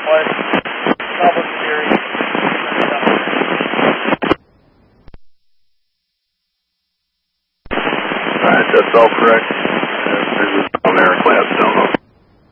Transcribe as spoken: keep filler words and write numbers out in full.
Northwest, Southwest Theory. Alright, that's all correct. Uh, there's a zone there, class